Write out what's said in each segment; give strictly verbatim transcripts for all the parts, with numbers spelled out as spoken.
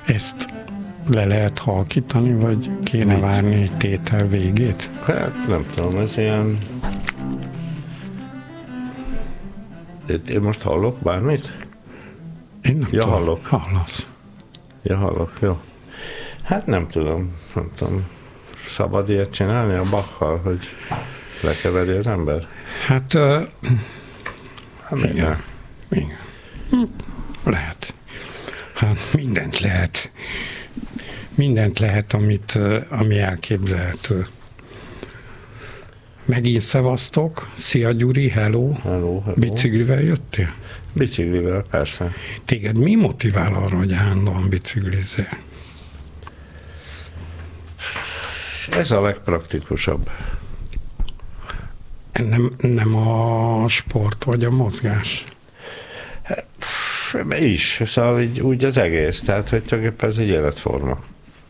Ezt le lehet halkítani, vagy kéne Mit? várni egy tétel végét? Hát nem tudom, ez ilyen... Én most hallok bármit? Én nem ja, tudom. hallok. Hallasz. Ja, hallok, jó. Hát nem tudom, nem tudom. Szabad ilyet csinálni a Bachal, hogy lekeveri az ember? Hát, uh, hát igen. igen. Hm, lehet. Hát mindent lehet. Mindent lehet, amit, ami elképzelhető. Megint szevasztok. Szia Gyuri, hello. Hello, hello. Biciklivel jöttél? Biciklivel, persze. Téged mi motivál arra, hogy állandóan biciklizzél? Ez a legpraktikusabb. Nem, nem a sport vagy a mozgás? Is, szóval így, úgy az egész, tehát hogy tulajdonképpen ez egy életforma.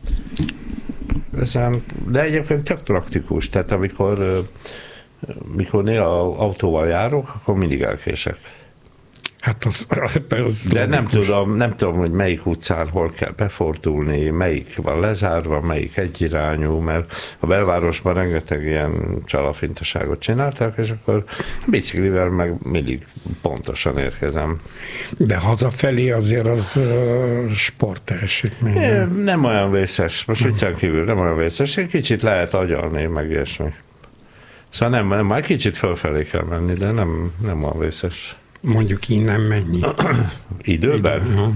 Ezen, de egyébként tök praktikus, tehát amikor, amikor néha autóval járok, akkor mindig elkések. Hát az, az de nem tudom, nem tudom, hogy melyik utcán hol kell befordulni, melyik van lezárva, melyik egyirányú, mert a belvárosban rengeteg ilyen csalafintaságot csináltak, és akkor biciklivel meg mindig pontosan érkezem. De hazafelé azért az uh, sportteljesítmény. Nem olyan vészes, most viccen kívül nem olyan vészes, egy kicsit lehet agyalni, meg ilyesmi. Szóval nem, már kicsit fölfelé kell menni, de nem, nem olyan vészes. Mondjuk innen mennyi? Időben? Idő,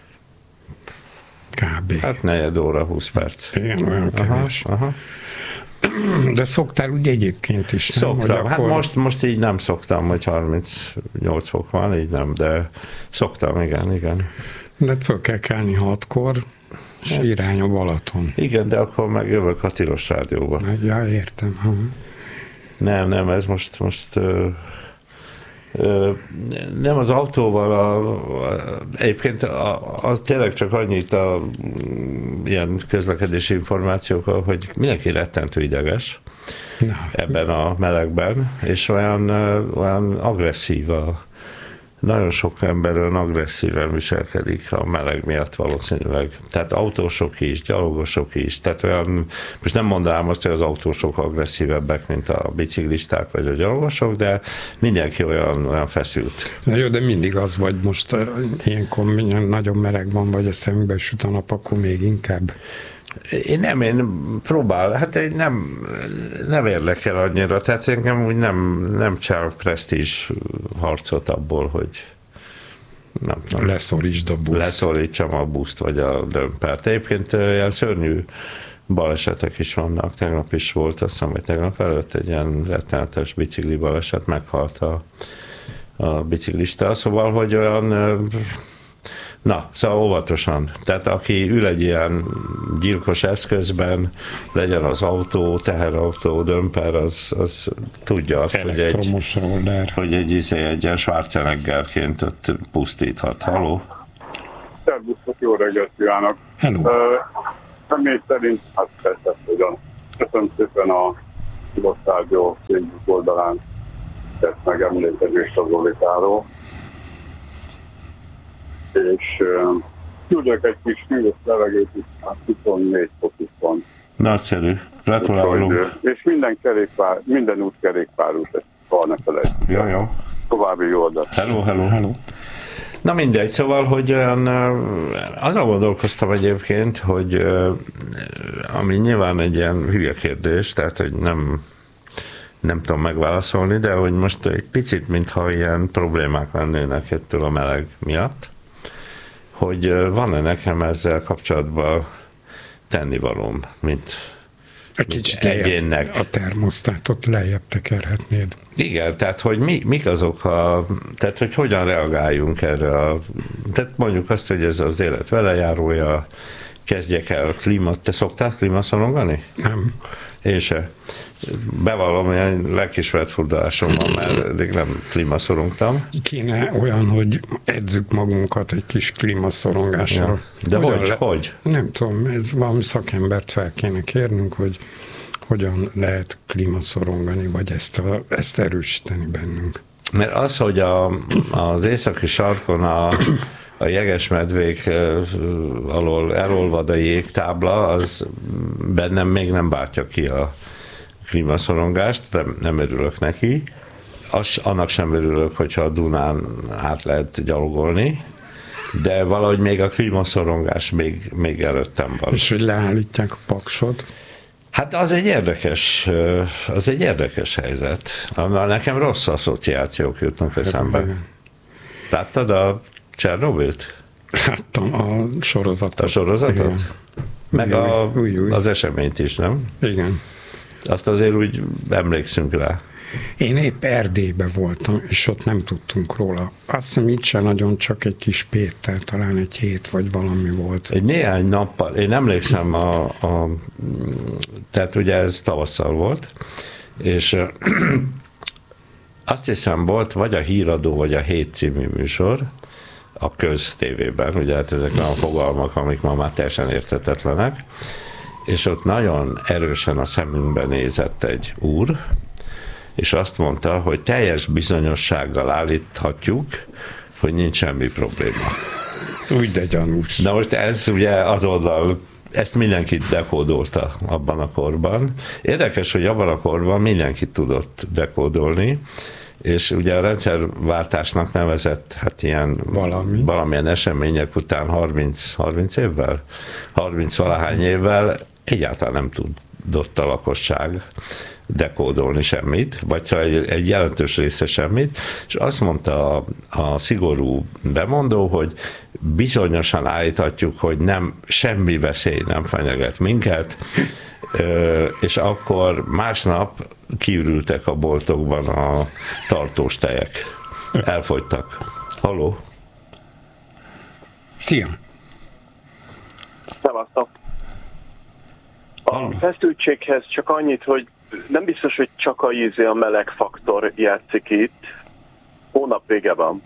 kb. Hát negyed óra, húsz perc. Igen, olyan kevés. Aha, aha. De szoktál úgy egyébként is, nem? Szoktam. Hát akkor... most, most így nem szoktam, hogy harmincnyolc fok van, így nem, de szoktam, igen, igen. De föl kell kelni hatkor, és hát, irány a Balaton. Igen, de akkor meg jövök a Tilos Rádióba. Ja, értem. Ha. Nem, nem, ez most, most uh, uh, nem az autóval, a, a, egyébként a, az tényleg csak annyit a ilyen közlekedési információkkal, hogy mindenki rettentő ideges Na. ebben a melegben, és olyan, olyan agresszív a nagyon sok ember olyan agresszíven viselkedik a meleg miatt valószínűleg. Tehát autósok is, gyalogosok is. Tehát olyan, most nem mondanám azt, hogy az autósok agresszívebbek, mint a biciklisták vagy a gyalogosok, de mindenki olyan, olyan feszült. Na jó, de mindig az vagy most ilyenkor nagyon meleg van, vagy a szemünkbe süt a nap, akkor még inkább. Én nem, én próbál, hát én nem, nem érdekel annyira, tehát engem úgy nem, nem csinálok presztízs harcot abból, hogy nem, nem, leszorítsd a buszt. Leszorítsam a buszt, vagy a dömpert. Egyébként ilyen szörnyű balesetek is vannak, tegnap is volt, azt hiszem, hogy tegnap előtt egy ilyen rettenetes bicikli baleset, meghalt a, a biciklista, szóval, hogy olyan... Na, szóval óvatosan. Tehát aki ül egy ilyen gyilkos eszközben, legyen az autó, teherautó, dömper, az, az tudja azt, hogy egy, hogy egy, izé, egy ilyen Schwarzeneggerként ott pusztíthat. Halló? Szervusztok, jó reggelt kívánok! Hello! Uh, Személy szerint, hát persze, hogyan. Köszönöm szépen a Tilos Facebook oldalán tett megemlékezést az Olitáról. És uh, küldök egy kis hűvös levegőt, hát huszonnégy fokig van. Nagyszerű, gratulálunk. És minden kerékpár, minden út kerékpárút, ezt soha ne felejtjük. Jó, jó. További jó adat. Hello, hello, hello. Na mindegy, szóval, hogy olyan, azon gondolkoztam egyébként, hogy ami nyilván egy ilyen hülye kérdés, tehát, hogy nem, nem tudom megválaszolni, de hogy most egy picit, mintha ilyen problémák lennének ettől a meleg miatt, hogy van-e nekem ezzel kapcsolatban tennivalóm, mint egy kicsit egyénnek. A termosztátot lejjebb tekerhetnéd. Igen, tehát hogy mi, mik azok a, tehát hogy hogyan reagáljunk erre a, tehát mondjuk azt, hogy ez az élet velejárója, kezdjek el klíma, te szoktál klímaszorongani? Nem. Én se. Bevallom, hogy lelkismeret furdalásom van, mert eddig nem klímaszorongtam. Kéne olyan, hogy edzük magunkat egy kis klímaszorongással. Ja. De hogyan hogy? Le- hogy? Nem tudom, ez valami szakembert fel kéne kérnünk, hogy hogyan lehet klímaszorongani, vagy ezt, a, ezt erősíteni bennünk. Mert az, hogy a, az északi sarkon a, a jegesmedvék alól elolvad a jégtábla, az bennem még nem váltja ki a klímaszorongást, nem, nem örülök neki. Az, annak sem örülök, hogyha a Dunán át lehet gyalogolni, de valahogy még a klímaszorongás még, még előttem van. És hogy leállítják a Paksot? Hát az egy érdekes, az egy érdekes helyzet. Nekem rossz asszociációk jutnak eszembe. Láttad a Csernobilt? Láttam a sorozatot. A sorozatot? Igen. Meg új, a, új, új. az eseményt is, nem? Igen. Azt azért úgy emlékszünk rá. Én épp Erdélyben voltam, és ott nem tudtunk róla. Azt hiszem, itt sem nagyon, csak egy kis Péter, talán egy hét vagy valami volt. Egy néhány nappal, én emlékszem, a, a, tehát ugye ez tavasszal volt, és azt hiszem volt vagy a Híradó, vagy a Hét című műsor, a köztévében, ugye hát ezek a fogalmak, amik ma már teljesen érthetetlenek, és ott nagyon erősen a szemünkbe nézett egy úr, és azt mondta, hogy teljes bizonyossággal állíthatjuk, hogy nincs semmi probléma. Úgy de gyanús. Na most ez ugye az oldal, ezt mindenki dekódolta abban a korban. Érdekes, hogy abban a korban mindenki tudott dekódolni, és ugye a rendszerváltásnak nevezett hát ilyen Valami. valamilyen események után harminc, harminc évvel, harminc valahány évvel egyáltalán nem tudott a lakosság dekódolni semmit, vagy szóval egy, egy jelentős része semmit, és azt mondta a, a szigorú bemondó, hogy bizonyosan állíthatjuk, hogy nem, semmi veszély nem fenyeget minket, és akkor másnap kiürültek a boltokban a tartós tejek. Elfogytak. Halló? Szia! Szevasztok! A feszültséghez csak annyit, hogy nem biztos, hogy csak a ízé, a meleg faktor játszik itt. Hónap vége van.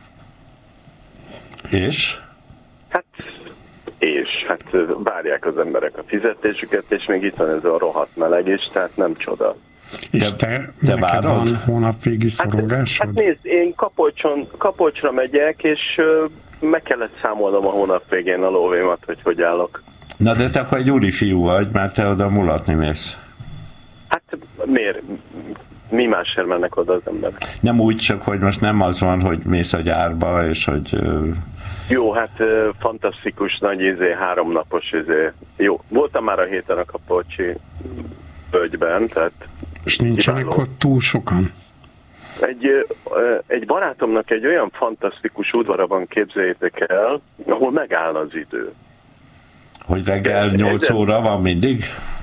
És? Hát, és hát várják az emberek a fizetésüket, és még itt van ez a rohadt meleg is, tehát nem csoda. És te, te neked van hónapvégi szorongásod? Hát, hát nézd, én Kapolcson, Kapolcsra megyek, és uh, meg kellett számolnom a hónap végén a lóvémat, hogy hogy állok. Na de te akkor egy úri fiú vagy, mert te oda mulatni mész. Hát miért? Mi másért mennek oda az emberek? Nem úgy, csak hogy most nem az van, hogy mész a gyárba, és hogy... Uh... Jó, hát uh, fantasztikus nagy izé, háromnapos izé. Jó, voltam már a héten a Kapolcsi völgyben, tehát... És nincsenek kiváló. Ott túl sokan? Egy, uh, egy barátomnak egy olyan fantasztikus udvara van, képzeljétek el, ahol megáll az idő. Hogy reggel nyolc óra van mindig?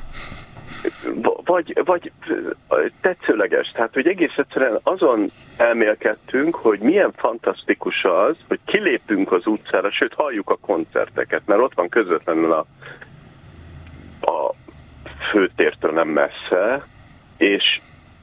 Vagy, vagy tetszőleges. Tehát, hogy egész egyszerűen azon elmélkedtünk, hogy milyen fantasztikus az, hogy kilépünk az utcára, sőt, halljuk a koncerteket, mert ott van közvetlenül a, a főtértől nem messze, és,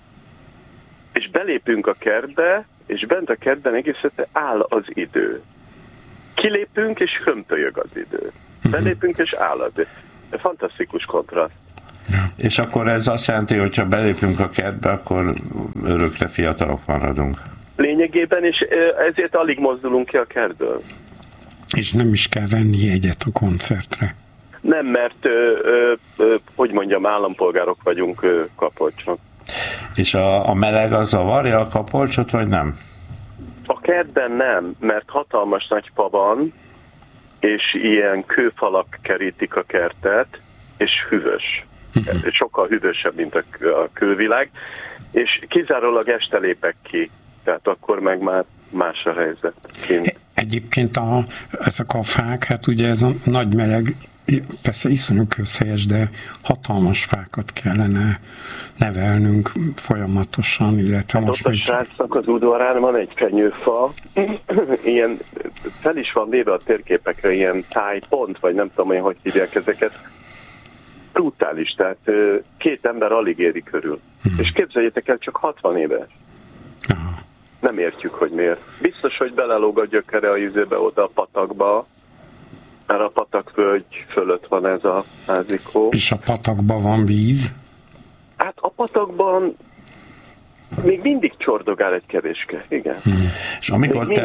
és belépünk a kertbe, és bent a kertben egész egyszerűen áll az idő. Kilépünk, és hömpölyög az idő. Belépünk, és áll az idő. Fantasztikus kontraszt. Ja. És akkor ez azt jelenti, hogy ha belépünk a kertbe, akkor örökre fiatalok maradunk. Lényegében, és ezért alig mozdulunk ki a kertből. És nem is kell venni jegyet a koncertre. Nem, mert, ö, ö, ö, hogy mondjam, állampolgárok vagyunk ö, Kapolcson. És a, a meleg az zavarja a Kapolcsot, vagy nem? A kertben nem, mert hatalmas nagy fa van, és ilyen kőfalak kerítik a kertet, és hűvös. Uh-huh. Sokkal hűvösebb, mint a, a külvilág, és kizárólag este lépek ki, tehát akkor meg már más a helyzet kint. Egyébként a, ezek a fák, hát ugye ez a nagy meleg, persze iszonyú közhelyes, de hatalmas fákat kellene nevelnünk folyamatosan, illetve hát most ott a srácnak az udvarán van egy fenyőfa, ilyen, fel is van véve a térképekre, ilyen tájpont, vagy nem tudom, hogy hogy hívják ezeket. Brutális, tehát két ember alig éri körül. Hmm. És képzeljétek el, csak hatvan éves. Aha. Nem értjük, hogy miért. Biztos, hogy belelóg a gyökere a izébe oda a patakba, mert a patakvölgy fölött van ez a házikó. És a patakban van víz? Hát a patakban még mindig csordogál egy kevéske, igen. Hmm. És amikor te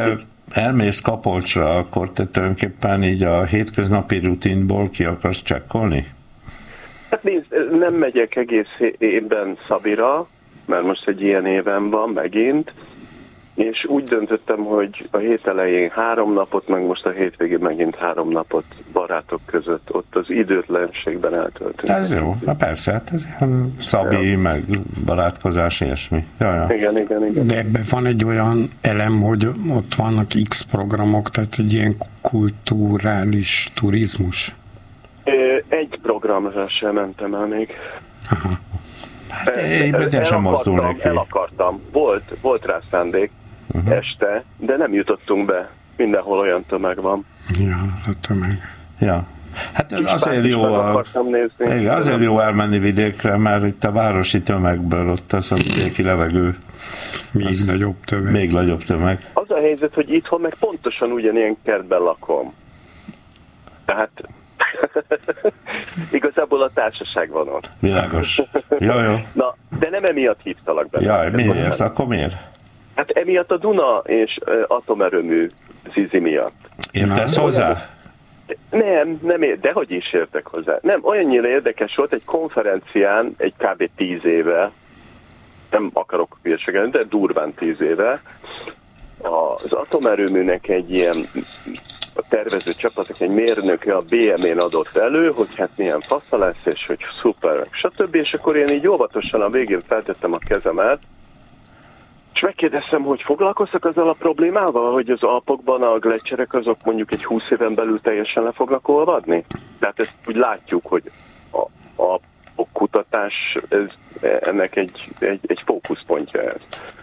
elmész Kapolcsra, akkor te tulajdonképpen így a hétköznapi rutinból ki akarsz csekkolni? Hát nézd, nem megyek egész évben Szabira, mert most egy ilyen évem van megint, és úgy döntöttem, hogy a hét elején három napot, meg most a hétvégén megint három napot barátok között ott az időtlenségben eltöltünk. Ez jó, na persze, hát ez ilyen Szabi, ja. meg barátkozás, ilyesmi. Ja, ja. Igen, igen, igen. De ebben van egy olyan elem, hogy ott vannak X programok, tehát egy ilyen kulturális turizmus. Egy programra sem mentem el még. Aha. Hát én el, sem mozdulnék el akartam. Volt, volt rá szándék uh-huh. este, de nem jutottunk be. Mindenhol olyan tömeg van. Ja, az a tömeg. Ja. Hát ez azért jó, a, igen, azért jó elmenni vidékre, mert itt a városi tömegből ott az a vidéki levegő. Még az nagyobb tömeg. Még nagyobb tömeg. Az a helyzet, hogy itthon meg pontosan ugyanilyen kertben lakom. Tehát igazából a társaság van ott. Világos. Jó, jó. Na, de nem emiatt hívtalak be. Jaj, miért? Akkor miért? Hát emiatt a Duna és uh, atomerőmű Zizi miatt. Értesz hozzá? Nem, nem ér, de hogy is értek hozzá. Nem, olyannyira érdekes volt, egy konferencián, egy kb. tíz éve, nem akarok hülyeséget, de durván tíz éve, az atomerőműnek egy ilyen a tervező csapatnak egy mérnöke a bé em en adott elő, hogy hát milyen fasza lesz, és hogy szuper, stb. És akkor én így óvatosan a végén feltettem a kezemet, és megkérdeztem, hogy foglalkoztak azzal a problémával, hogy az Alpokban a gleccserek azok mondjuk egy húsz éven belül teljesen le fognak olvadni? Tehát ezt úgy látjuk, hogy a, a, a kutatás ez, ennek egy, egy, egy fókuszpontja ez.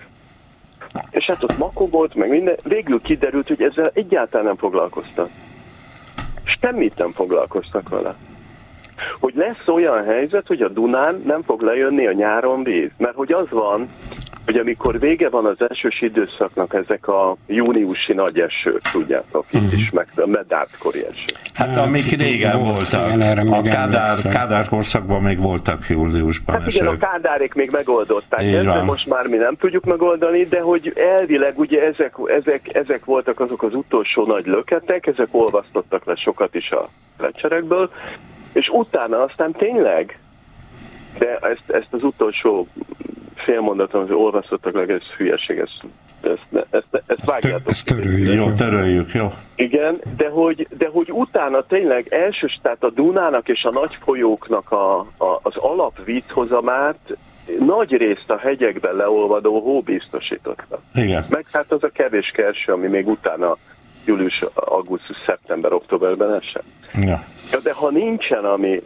És hát ott makogott, meg minden, végül kiderült, hogy ezzel egyáltalán nem foglalkoztak. Semmit nem foglalkoztak vele. Hogy lesz olyan helyzet, hogy a Dunán nem fog lejönni a nyáron víz. Mert hogy az van, hogy amikor vége van az esős időszaknak, ezek a júniusi nagy esők, tudjátok, itt uh-huh. is meg a medártkori eső. Hát amik régen voltak. Igen, a Kádár, Kádár korszakban még voltak júliusban hát igen, esők. A Kádárék még megoldották ezt, de most már mi nem tudjuk megoldani, de hogy elvileg ugye ezek, ezek, ezek voltak azok az utolsó nagy löketek, ezek olvasztottak le sokat is a lecserekből, és utána aztán tényleg, de ezt, ezt az utolsó félmondaton, hogy olvasztottak le, ez hülyeség, ezt, ezt, ezt, ezt vágjátok. Ezt töröljük. Jó, töröljük, jó. Igen, de hogy, de hogy utána tényleg elsős, tehát a Dunának és a nagy folyóknak a, a, az alapvízhozamát nagy részt a hegyekben leolvadó hó biztosította. Igen. Meg hát az a kevés kerső, ami még utána július, augusztus, szeptember, októberben esett. Ja. Ja, de ha nincsen, ami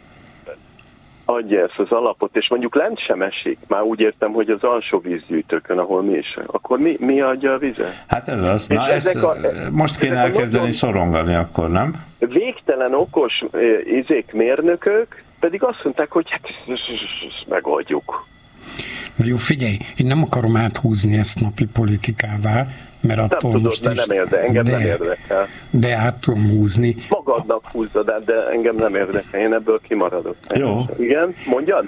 adja ezt az alapot, és mondjuk lent sem esik, már úgy értem, hogy az alsó vízgyűjtőkön, ahol mi is, akkor mi, mi adja a vizet? Hát ez az. Na ezt a, most kéne elkezdeni szorongani akkor, nem? Végtelen okos izék mérnökök pedig azt mondták, hogy hát ezt megoldjuk. Na jó, figyelj, én nem akarom áthúzni ezt napi politikává, mert attól nem tudod, most de is... nem érde, engem de, nem érdekel. De át tudom húzni. Magadnak húzzad, de engem nem érdekel, én ebből kimaradok. Jó. Igen, mondjad?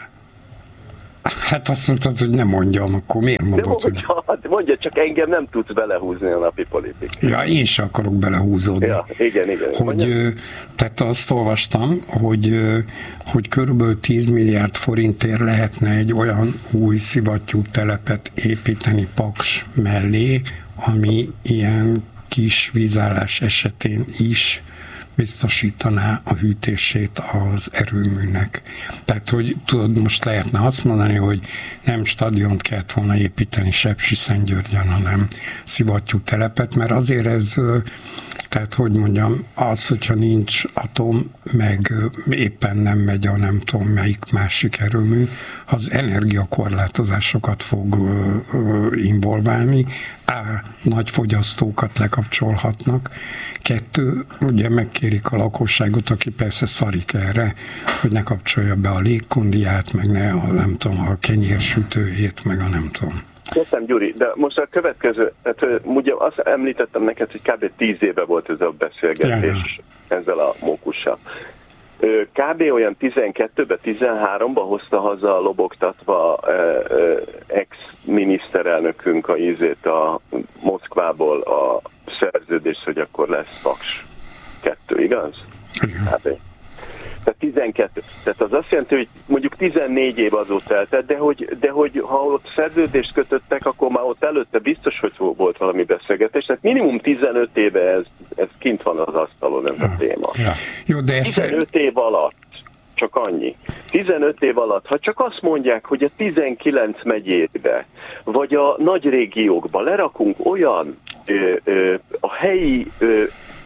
Hát azt mondtad, hogy nem mondjam, akkor miért mondod? De mondja, hogy... mondja, csak engem nem tudsz belehúzni a napi politikát. Ja, én sem akarok belehúzódni. Ja, igen, igen. Hogy, tehát azt olvastam, hogy, hogy körülbelül tíz milliárd forintért lehetne egy olyan új szivattyú telepet építeni Paks mellé, ami ilyen kis vízállás esetén is biztosítaná a hűtését az erőműnek. Tehát, hogy tudod, most lehetne azt mondani, hogy nem stadiont kellett volna építeni Sepsiszentgyörgyön, hanem szivattyú telepet, mert azért ez, tehát, hogy mondjam, az, hogyha nincs atom, meg éppen nem megy a nem tudom melyik másik erőmű, az energiakorlátozásokat fog involválni, A. nagy fogyasztókat lekapcsolhatnak, kettő, ugye megkérik a lakosságot, aki persze szarik erre, hogy ne kapcsolja be a légkondiát, meg ne a, nem tudom, a kenyérsütőjét, meg a nem tudom. Köszönöm, Gyuri, de most a következő, hát ugye azt említettem neked, hogy kb. tíz éve volt ez a beszélgetés ja. ezzel a mókussal. Kb. Olyan tizenkettőben, tizenháromban hozta haza lobogtatva ex-miniszterelnökünk a ízét a Moszkvából a szerződés, hogy akkor lesz Paks kettő, igaz? Igen. Hát, tehát tizenkettő. Tehát az azt jelenti, hogy mondjuk tizennégy év azóta eltelt, de hogy, de hogy ha ott szerződést kötöttek, akkor már ott előtte biztos, hogy volt valami beszélgetés. Tehát minimum tizenöt éve ez, ez kint van az asztalon, ez a téma. Ja. Jó, de tizenöt év alatt, csak annyi. tizenöt év alatt, ha csak azt mondják, hogy a tizenkilenc megyébe, vagy a nagy régiókba lerakunk olyan ö, ö, a helyi ö,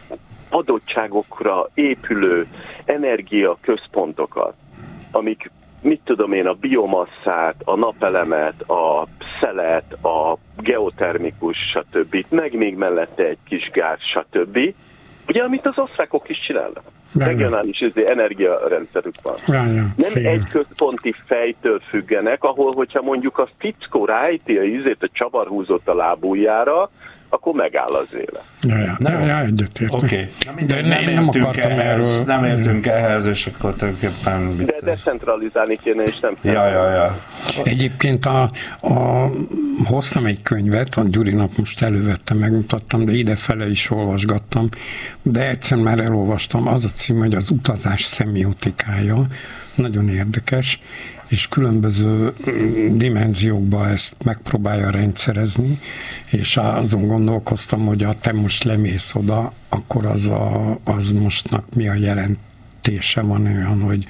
adottságokra épülő energiaközpontokat, amik, mit tudom én, a biomasszát, a napelemet, a szelet, a geotermikus, stb. Meg még mellette egy kis gáz, stb. Ugye, amit az osztrákok is csinálnak. Regionális energiarendszerük van. Rájön, Nem szépen. egy központi fejtől függenek, ahol, hogyha mondjuk a fickó rájti a ízét, a csavarhúzott a lábújára, akkor megáll az élet. Ja, ja, ja, ja, egyetértek. Oké, okay. De nem, nem, nem akartam ehhez, erről. Nem értünk ehhez, és akkor tulajdonképpen... De decentralizálni kéne, és nem... Ja, ja, ja. Egyébként a, a, hoztam egy könyvet, a Gyurinak most elővettem, megmutattam, de idefele is olvasgattam, de egyszer már elolvastam, az a cím, hogy az utazás szemiotikája, nagyon érdekes, és különböző dimenziókban ezt megpróbálja rendszerezni, és azon gondolkoztam, hogy ha te most lemész oda, akkor az, a, az mostnak mi a jelentése van olyan, hogy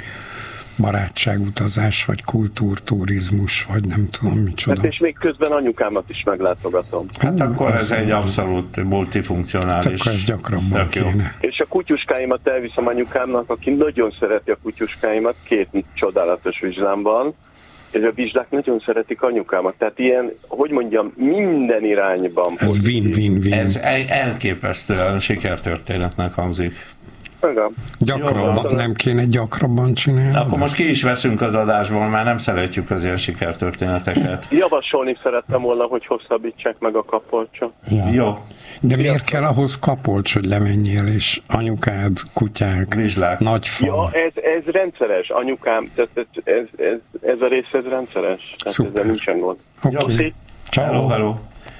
barátságutazás, vagy kultúrturizmus, vagy nem tudom micsoda. Hát és még közben anyukámat is meglátogatom. Hát Hú, akkor az ez egy az. abszolút multifunkcionális. Akkor ez gyakrabban Tök jó. kéne. És a kutyuskáimat elviszem anyukámnak, aki nagyon szereti a kutyuskáimat, két csodálatos vizslám van, és a vizslák nagyon szeretik anyukámat. Tehát ilyen, hogy mondjam, minden irányban. Ez pozitív. win-win-win. Ez el- elképesztően sikertörténetnek hangzik. Igen. Gyakrabban, Jó, nem kéne gyakrabban csinálni? Akkor most ki is veszünk az adásból, már nem szeretjük az ilyen sikertörténeteket. Javasolni szerettem volna, hogy hosszabbítsák meg a kapolcsot. Ja. Jó, De miért kell ahhoz kapolcs, hogy lemenjél, és anyukád, kutyák, vizslák. nagy fa? Ja, ez, ez rendszeres, anyukám, tehát ez, ez, ez, ez a rész, ez rendszeres. Tehát Szuper. ezzel nincsen gond. Oké. Jó, Hello, Ciao. hello.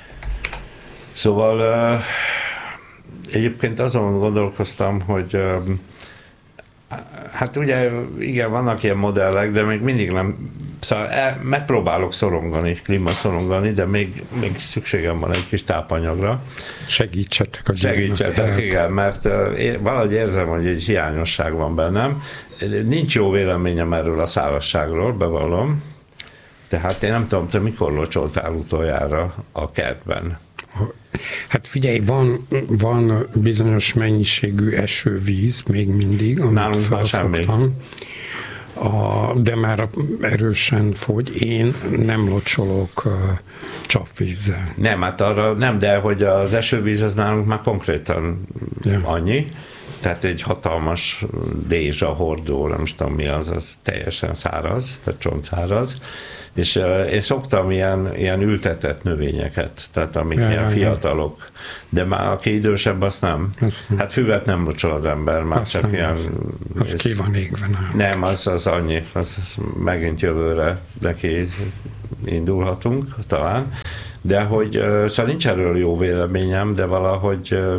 Szóval uh, egyébként azon gondolkoztam, hogy uh, hát ugye igen, vannak ilyen modellek, de még mindig nem, szóval el, megpróbálok szorongani, klímaszorongani, de még, még szükségem van egy kis tápanyagra. Segítsetek a Gyurinak. Segítsetek, igen, mert uh, én valahogy érzem, hogy egy hiányosság van bennem. Nincs jó véleményem erről a szárazságról, bevallom. Tehát én nem tudom, te mikor locsoltál utoljára a kertben? Hát figyelj, van, van bizonyos mennyiségű esővíz még mindig, amit Nálunk már felfogtam. A, de már erősen fogy. Én nem locsolok uh, csapvízzel. Nem, hát arra nem, de hogy az esővíz az nálunk már konkrétan Ja. annyi. Tehát egy hatalmas dézsa hordó, nem is tudom mi az, az teljesen száraz, tehát csontszáraz. És uh, én szoktam ilyen, ilyen ültetett növényeket, tehát amik Ja, ilyen ja, fiatalok. De már aki idősebb, azt nem. Azt nem. Hát füvet nem locsol az ember, már Azt csak nem, ilyen... az, az ki van égve nálunk. Nem, az, az annyi, az, az megint jövőre neki indulhatunk talán, de hogy, uh, szóval nincs erről jó véleményem, de valahogy uh,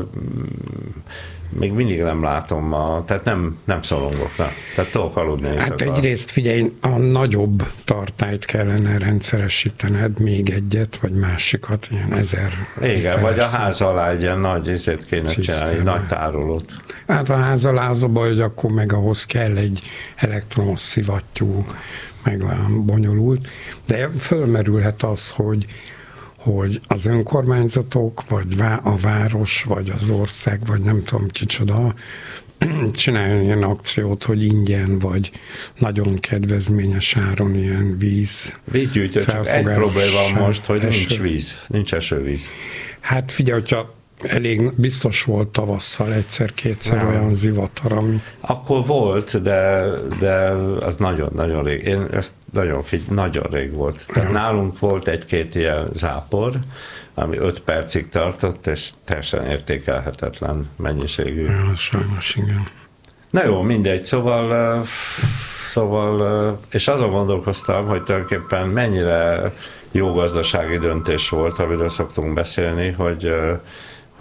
még mindig nem látom, a, tehát nem, nem szorongok, nem. Tehát tudok aludni. Hát egyrészt figyelj, a nagyobb tartályt kellene rendszeresítened, még egyet, vagy másikat, ilyen ezer. Igen, vagy a ház alá egy ilyen nagy ezért kéne csinálni, egy nagy tárolót. Hát a ház alá az a baj, hogy akkor meg ahhoz kell egy elektromos szivattyú, meg olyan bonyolult, de fölmerülhet az, hogy hogy az önkormányzatok, vagy a város, vagy az ország, vagy nem tudom kicsoda, csináljon ilyen akciót, hogy ingyen, vagy nagyon kedvezményes áron ilyen víz. Vízgyűjtő, csak egy probléma van most, hogy eső. nincs víz, nincs esővíz. Hát figyelj, hogyha elég biztos volt tavasszal egyszer-kétszer Nem. olyan zivatar, ami... Akkor volt, de, de az nagyon-nagyon rég. Én ezt nagyon, figy- nagyon rég volt. Tehát nálunk volt egy-két ilyen zápor, ami öt percig tartott, és teljesen értékelhetetlen mennyiségű. Ja, sajnos, igen. Na jó, mindegy, szóval, uh, szóval uh, és azon gondolkoztam, hogy tulajdonképpen mennyire jó gazdasági döntés volt, amiről szoktunk beszélni, hogy uh,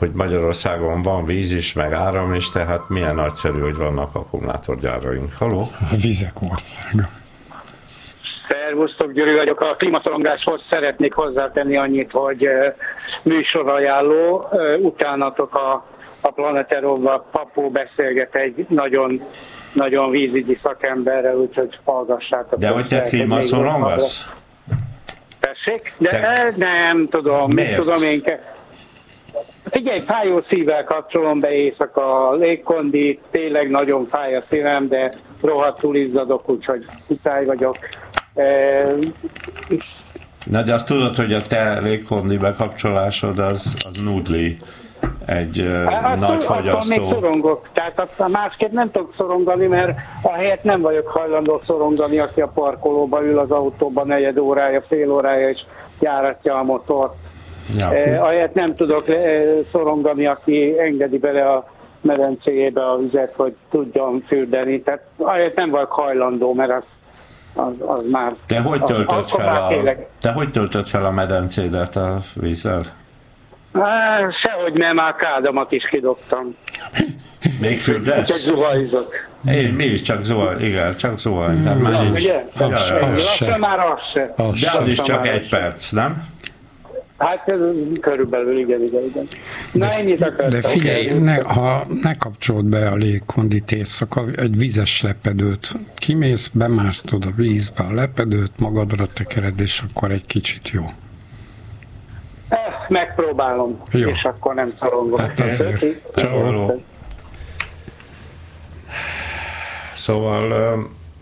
hogy Magyarországon van víz is, meg áram is, tehát milyen nagyszerű, hogy vannak akkumulátorgyáraink. Haló? A vizek országa. Szervusztok, Gyuri vagyok. A klímaszorongáshoz szeretnék hozzátenni annyit, hogy műsorajánló, utánatok a, a Planeterovval Papó beszélget egy nagyon, nagyon vízügyi szakemberrel, úgyhogy hallgassátok. De hogy te klímaszorongasz? Tessék? De te... nem tudom. Miért? Mit tudom én. Figyelj, fájó szívvel kapcsolom be éjszaka a légkondit, tényleg nagyon fáj a szívem, de rohadtul izzadok, úgyhogy muszáj vagyok. E... Na de azt tudod, hogy a te légkondi bekapcsolásod az, az nudli, egy hát, nagy fagyasztó. Akkor még szorongok, tehát aztán másképp nem tudok szorongani, mert a helyet nem vagyok hajlandó szorongani, aki a parkolóba ül az autóban negyed órája, fél órája, és járatja a motort. Ja. Eh, ahelyett nem tudok eh, szorongani, aki engedi bele a medencéjébe a vizet, hogy tudjon fürdeni. Tehát ahelyett nem vagyok hajlandó, mert az, az, az már... Te hogy töltöd fel a, te hogy töltöd fel a medencédet a vízzel? Há, sehogy nem, már kádamat is kidobtam. Még fürdesz? Csak zuhanyzok. Én, mi is csak zuhany, igen, csak zuhany. Tehát Mm, már ja, nincs. ugye? Ja, Az, ja, az se. Már az se. Az de az is csak egy se. perc, nem? Hát körülbelül, igen, igen, igen. Na, de, ennyit akartam. de figyelj, ne, ha ne kapcsold be a légkondit éjszaka, egy vizes lepedőt kimész, bemástod a vízbe a lepedőt, magadra tekered, és akkor egy kicsit jó. Eh, megpróbálom, jó. És akkor nem szorongok. Hát azért. Ciao. Szóval...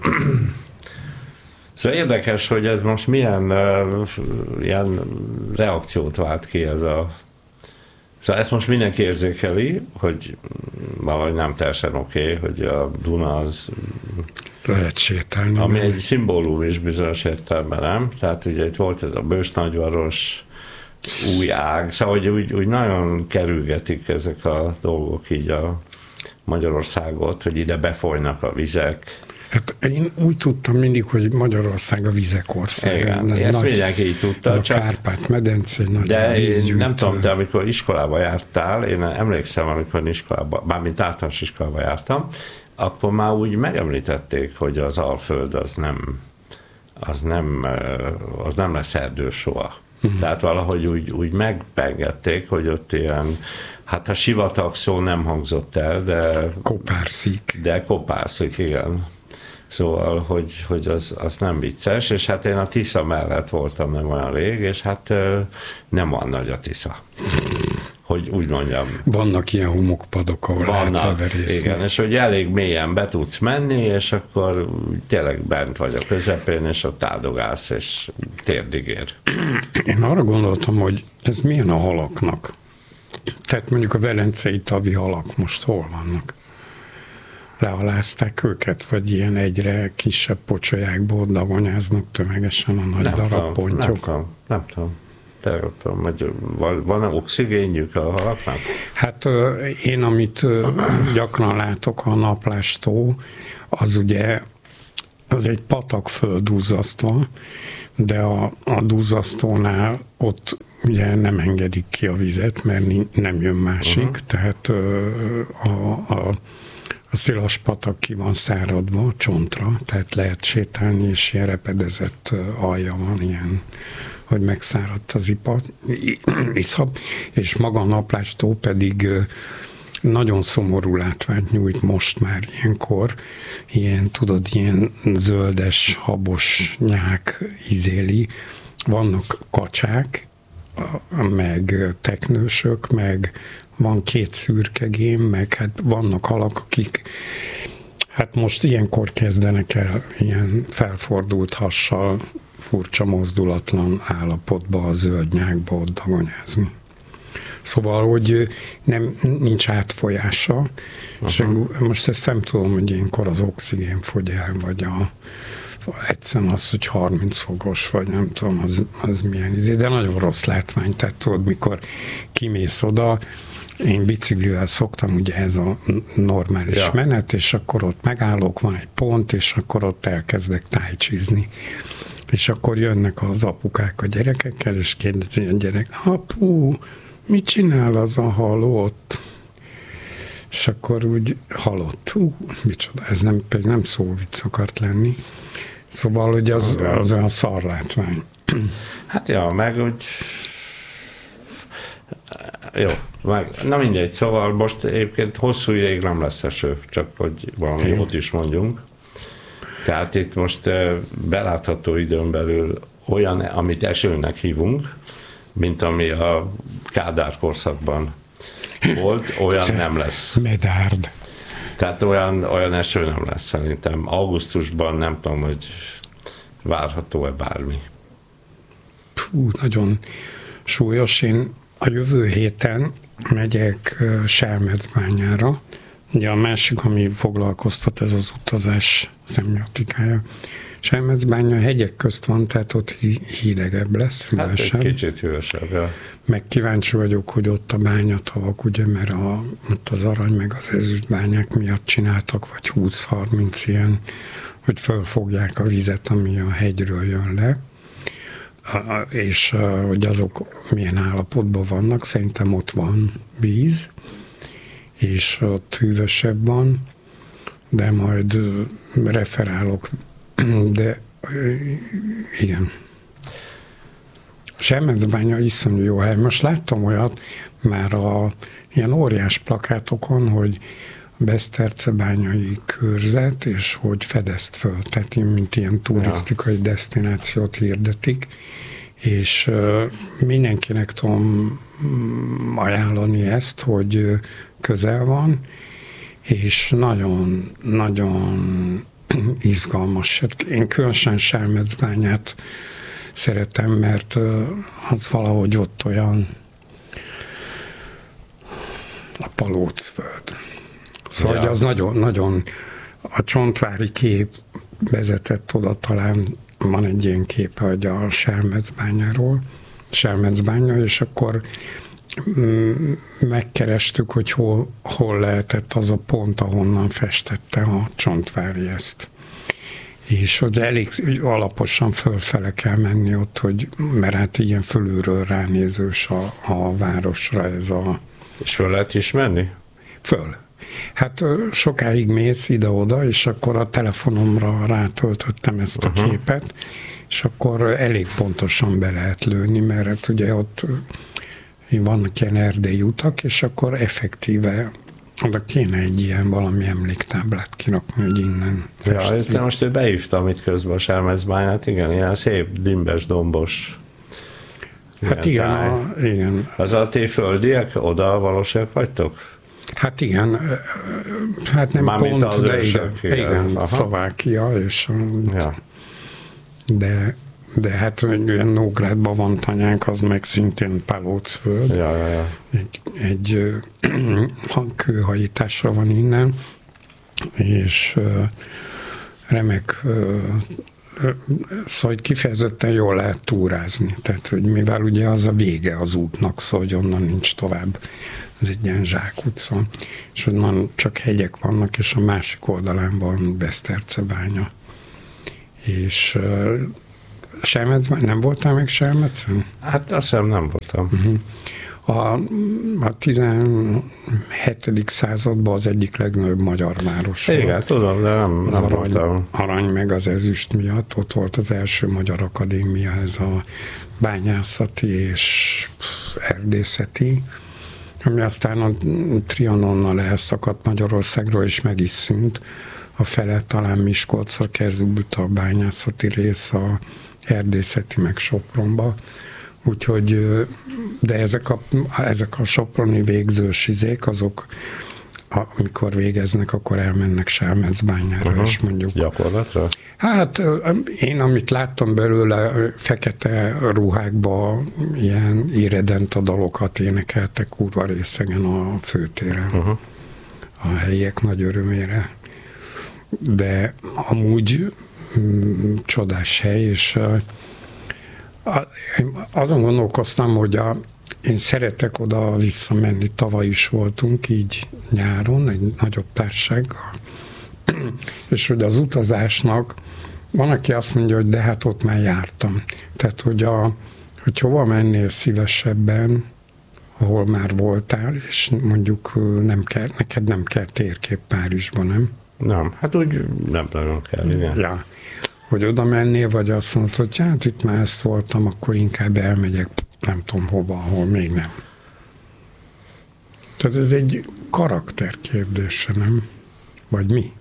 Szóval érdekes, hogy ez most milyen uh, ilyen reakciót vált ki ez a... Szóval ezt most mindenki érzékeli, hogy valahogy nem teljesen oké, okay, hogy a Duna az... Lehet sétálni. Ami meg. egy szimbólum is bizonyos értelemben, nem? Tehát ugye itt volt ez a Bős-Nagyvaros új ág, szóval hogy úgy, úgy nagyon kerülgetik ezek a dolgok így a Magyarországot, hogy ide befolynak a vizek. Hát én úgy tudtam mindig, hogy Magyarország a vizek országa. Igen, ezt nagy, mindenki így tudta. Ez csak, a Kárpát-medence, nagy de vízgyűjtő. én nem tudom, te amikor iskolába jártál, én emlékszem, amikor iskolába, mármint általános iskolába jártam, akkor már úgy megemlítették, hogy az Alföld az nem, az nem, az nem lesz erdő soha. Uh-huh. Tehát valahogy úgy, úgy megpengették, hogy ott ilyen, hát a sivatag szó nem hangzott el, de... Kopárszik. De kopárszik, igen. Szóval, hogy, hogy az, az nem vicces, és hát én a Tisza mellett voltam nem olyan rég, és hát nem olyan nagy a Tisza. Hogy úgy mondjam. Vannak ilyen homokpadok, ahol Vannak, lehet leverészni. igen, és hogy elég mélyen be tudsz menni, és akkor tényleg bent vagy a közepén, és ott áldogálsz, és térdig ér. Én arra gondoltam, hogy ez milyen a halaknak. Tehát mondjuk a velencei tavi halak most hol vannak? Lehalázták őket, vagy ilyen egyre kisebb pocsolyákból dagonyáznak tömegesen a nagy darab pontyok? Nem tudom, nem tudom. De tudom, hogy van, van oxigénjük a halaknak? Hát én, amit gyakran látok a Naplástó, az ugye az egy patak földúzzasztva, de a, a duzzasztónál ott ugye nem engedik ki a vizet, mert nem jön másik, uh-huh. tehát a, a A szilas patak ki van száradva csontra, tehát lehet sétálni, és ilyen repedezett alja van, ilyen, hogy megszáradt az ipat, iszap, és maga a Naplástó pedig nagyon szomorú látványt nyújt most már ilyenkor, ilyen, tudod, ilyen zöldes, habos nyák izéli, vannak kacsák, meg teknősök, meg van két szürkegém, meg hát vannak halak, akik hát most ilyenkor kezdenek el ilyen felfordult hassal, furcsa mozdulatlan állapotba a zöld nyákba ott dagonyázni. Szóval, hogy nem, nincs átfolyása, uh-huh. és most ezt nem tudom, hogy ilyenkor az oxigén fogy el, vagy a egyszerűen az, hogy harminc fokos, vagy nem tudom, az, az milyen izé, de nagyon rossz látvány, tehát tudod, mikor kimész oda, én biciklivel szoktam, ugye ez a normális ja. menet, és akkor ott megállok, van egy pont, és akkor ott elkezdek tájcsizni. És akkor jönnek az apukák a gyerekekkel, és kérdezi a gyerek, apu, mit csinál az a haló ott? És akkor úgy halott. Hú, micsoda, ez nem, pedig nem szóvic akart lenni. Szóval, hogy az, az olyan szarlátvány. Hát ja, meg úgy... Jó, meg, na mindegy, szóval most egyébként hosszú ideig nem lesz eső, csak hogy valami jót is mondjunk. Tehát itt most belátható időn belül olyan, amit esőnek hívunk, mint ami a Kádár korszakban volt, olyan nem lesz. Medárd. Tehát olyan, olyan eső nem lesz szerintem. Augusztusban nem tudom, hogy várható-e bármi. Fú, nagyon súlyos. Én a jövő héten megyek Selmecbányára. Ugye a másik, ami foglalkoztat, ez az utazás szemiotikája. Selmecbánya hegyek közt van, tehát ott hidegebb lesz, hűvösebb. Hát egy kicsit hűvösebb, ja. Meg kíváncsi vagyok, hogy ott a bányatavak, ugye, mert a, ott az arany meg az ezüstbányák miatt csináltak, vagy húsz-harminc ilyen, hogy fölfogják a vizet, ami a hegyről jön le, és hogy azok milyen állapotban vannak. Szerintem ott van víz, és ott hűvösebb van, de majd referálok, de igen. Selmecbánya iszonyú jó hely. Most láttam olyat már a ilyen óriás plakátokon, hogy Besztercebányai körzet, és hogy fedezt föl, tehát mint ilyen turisztikai ja. desztinációt hirdetik, és uh, mindenkinek tudom ajánlani ezt, hogy közel van, és nagyon, nagyon izgalmas. Én különösen Selmecbányát szeretem, mert az valahogy ott olyan a Palócföld. Szóval ja. az nagyon, nagyon a csontvári kép vezetett oda, talán van egy ilyen kép, hogy a Selmecbányáról, Selmecbánya, és akkor megkerestük, hogy hol, hol lehetett az a pont, ahonnan festette a Csontvári ezt. És hogy elég hogy alaposan fölfele kell menni ott, hogy, mert hát ilyen fölülről ránézős a, a városra ez a... És föl lehet is menni? Föl. Hát sokáig mész ide-oda, és akkor a telefonomra rátöltöttem ezt a uh-huh. képet, és akkor elég pontosan be lehet lőni, mert hát ugye ott vannak ilyen erdélyi utak, és akkor effektíve oda kéne egy ilyen valami emléktáblát kirakni, hogy innen festni. Ja, most ő beívtam itt közben a Selmecbányát, igen, ilyen szép dimbes, dombos. Hát igen, a, igen. Az a ti földiek, oda valósak vagytok? Hát igen, hát nem Mármint pont, de igen, igen, igen Szlovákia, és ja. de de hát ilyen Nógrádban van tanyánk, az meg szintén Palócföld. Ja, ja, ja. Egy, egy kőhajításra van innen, és uh, remek, uh, szóval kifejezetten jól lehet túrázni. Tehát, hogy mivel ugye az a vége az útnak, szóval hogy onnan nincs tovább. Ez egy ilyen zsákutca. És onnan csak hegyek vannak, és a másik oldalán van Besztercebánya. És uh, Selmecben, nem voltál még Selmecen? Hát azt hiszem nem voltam. Uh-huh. A, a tizenhetedik században az egyik legnagyobb magyar város. Igen, volt. Tudom, de nem, az nem arany, voltam. Arany meg az ezüst miatt, ott volt az első magyar akadémia, ez a bányászati és erdészeti, ami aztán a Trianonnal elszakadt Magyarországról, és meg is szűnt. A fele talán Miskolcra került a bányászati rész, a erdészeti meg Sopronba. Úgyhogy, de ezek a, ezek a soproni végzős izék, azok amikor végeznek, akkor elmennek Selmecbányára, uh-huh. és mondjuk... Gyakorlatra? Hát én, amit láttam belőle, fekete ruhákba ilyen irredent a dalokat énekeltek kurva részegen a főtéren. Uh-huh. A helyiek nagy örömére. De amúgy mm, csodás hely, és uh, azon gondolkoztam, hogy a, én szeretek oda visszamenni, tavaly is voltunk így nyáron, egy nagyobb társággal, és hogy az utazásnak van, aki azt mondja, hogy de hát ott már jártam. Tehát, hogy, a, hogy hova mennél szívesebben, ahol már voltál, és mondjuk nem kell, neked nem kell térkép Párizsban, nem? Nem, hát úgy nem nagyon kell, igen. Ja, hogy oda mennél, vagy azt mondod, hogy hát itt már ezt voltam, akkor inkább elmegyek, nem tudom hova, ahol még nem. Tehát ez egy karakterkérdése, nem? Vagy mi?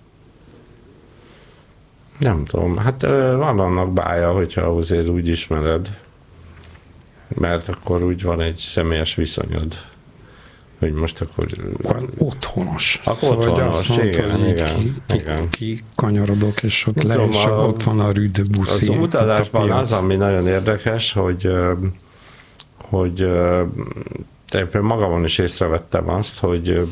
Nem tudom, hát van annak bája, hogyha azért úgy ismered, mert akkor úgy van egy személyes viszonyod, hogy most akkor... Van otthonos. Akkor szóval otthonos, mondta, igen, igen, ki, igen. Ki kanyarodok, és ott le, és a, ott van a Rue de Bussy. Az utazásban az, ami nagyon érdekes, hogy, hogy éppen magamon is észrevettem azt, hogy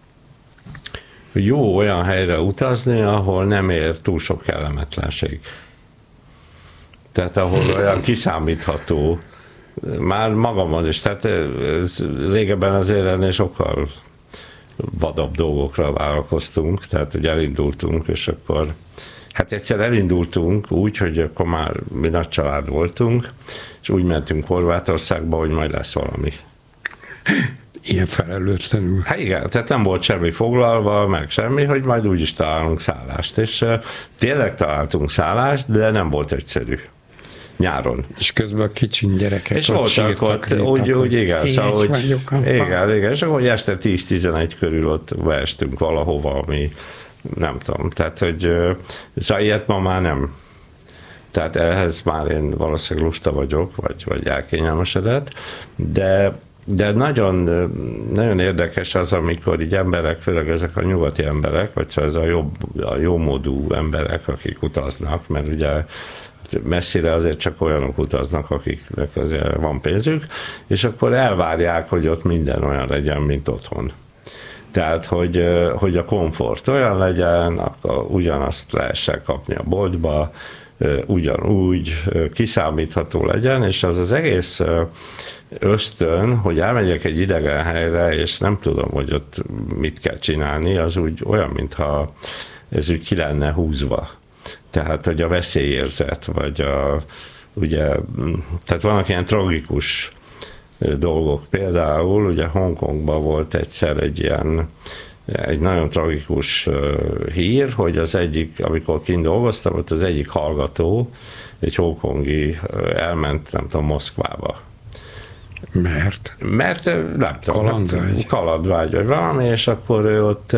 jó olyan helyre utazni, ahol nem ér túl sok kellemetlenség. Tehát ahol olyan kiszámítható, már magamon is, tehát ez régebben azért ennél sokkal vadabb dolgokra vállalkoztunk, tehát hogy elindultunk, és akkor hát egyszer elindultunk úgy, hogy akkor már mi nagy család voltunk, és úgy mentünk Horvátországba, hogy majd lesz valami. Ilyen felelőtlenül. Hát igen, tehát nem volt semmi foglalva, meg semmi, hogy majd úgyis találunk szállást, és uh, tényleg találtunk szállást, de nem volt egyszerű. Nyáron. És közben a kicsin gyerekek és ott sírtak, ott, úgy, úgy igen, szóval, hogy, igen, igen, és akkor este tíz-tizenegy körül ott beestünk valahova, ami nem tudom, tehát, hogy szóval ilyet ma már nem. Tehát ehhez már én valószínűleg lusta vagyok, vagy, vagy elkényelmesedett, de De nagyon, nagyon érdekes az, amikor így emberek, főleg ezek a nyugati emberek, vagy szóval ez a, jobb, a jómódú emberek, akik utaznak, mert ugye messzire azért csak olyanok utaznak, akiknek azért van pénzük, és akkor elvárják, hogy ott minden olyan legyen, mint otthon. Tehát, hogy, hogy a komfort olyan legyen, akkor ugyanazt lehessen kapni a boltba, ugyanúgy kiszámítható legyen, és az az egész ösztön, hogy elmegyek egy idegen helyre, és nem tudom, hogy ott mit kell csinálni, az úgy olyan, mintha ez úgy ki lenne húzva. Tehát, hogy a veszélyérzet, vagy a, ugye, tehát vannak ilyen tragikus dolgok. Például, ugye Hongkongban volt egyszer egy ilyen, egy nagyon tragikus hír, hogy az egyik, amikor kint dolgoztam, ott az egyik hallgató, egy hongkongi elment, nem tudom, Moszkvába. Mert? Mert nem tudom, kalandvágy. kalandvágy, vagy valami, és akkor ő ott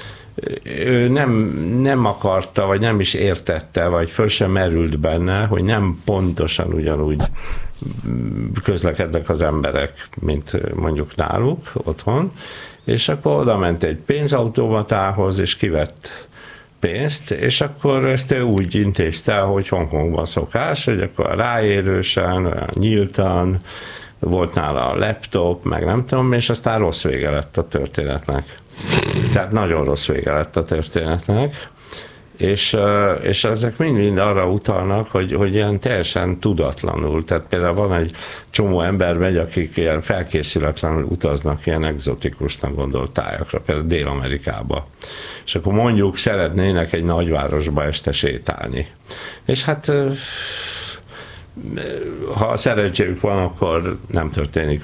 ő nem, nem akarta, vagy nem is értette, vagy föl sem merült benne, hogy nem pontosan ugyanúgy közlekednek az emberek, mint mondjuk náluk otthon, és akkor oda ment egy pénzautomatához, és kivett pénzt, és akkor ezt ő úgy intézte, hogy Hongkongban szokás, hogy akkor ráérősen, olyan nyíltan, volt nála a laptop, meg nem tudom, és aztán rossz vége lett a történetnek. Tehát nagyon rossz vége lett a történetnek, és, és ezek mind-mind arra utalnak, hogy, hogy ilyen teljesen tudatlanul, tehát például van egy csomó ember megy, akik ilyen felkészületlenül utaznak ilyen egzotikusnak gondolt tájakra, például Dél-Amerikába. És akkor mondjuk szeretnének egy nagyvárosba este sétálni. És hát ha szerencséjük van, akkor nem történik